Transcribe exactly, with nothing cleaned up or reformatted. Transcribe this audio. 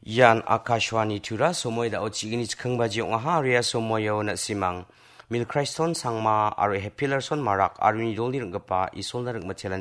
Yan Akashwani Tura Somoy da Ochigini Kangbaji Onga Ria Somoyo na Simang Mil Christon Sangma Are Hepilarson Marak Aruni Dolir Gapa Isol na Matela